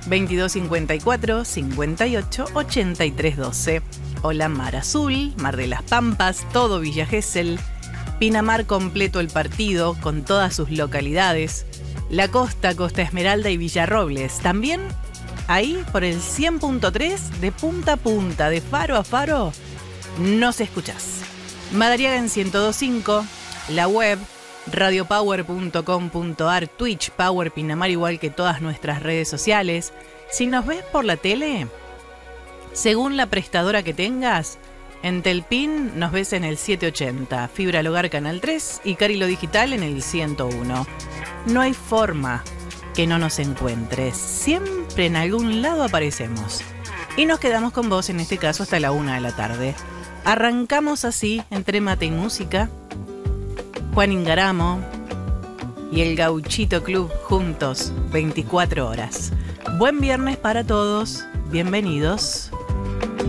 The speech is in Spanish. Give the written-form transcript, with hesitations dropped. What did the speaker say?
2254 58 83 12. Hola Mar Azul, Mar de las Pampas, todo Villa Gesell, Pinamar completo el partido con todas sus localidades, La Costa, Costa Esmeralda y Villarrobles. También ahí por el 100.3 de punta a punta, de faro a faro, nos escuchás. Madariaga en 102.5, la web radiopower.com.ar, Twitch Power Pinamar, igual que todas nuestras redes sociales. Si nos ves por la tele, según la prestadora que tengas, en Telpin nos ves en el 780, Fibra al Hogar Canal 3 y Carilo Digital en el 101. No hay forma que no nos encuentres, siempre en algún lado aparecemos. Y nos quedamos con vos en este caso hasta la 1 de la tarde. Arrancamos así, entre mate y música, Juan Ingaramo y el Gauchito Club juntos, 24 horas. Buen viernes para todos, bienvenidos.